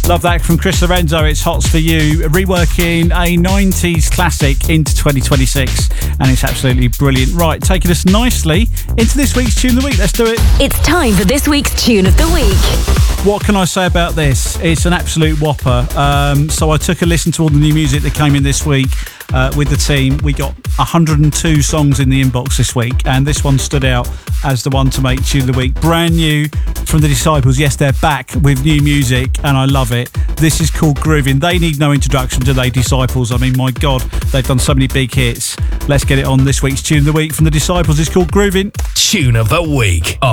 Love that from Chris Lorenzo. It's Hots for You, reworking a 90s classic into 2026, and it's absolutely brilliant. Right, taking us nicely into this week's Tune of the Week. Let's do it. It's time for this week's Tune of the Week. What can I say about this? It's an absolute whopper. So I took a listen to all the new music that came in this week with the team. We got 102 songs in the inbox this week, and this one stood out as the one to make Tune of the Week. Brand new from the Disciples. Yes, they're back with new music, and I love it. This is called Groovin'. They need no introduction, do they, Disciples? I mean, my God, they've done so many big hits. Let's get it on this week's Tune of the Week from the Disciples. It's called Groovin'. Tune of the Week.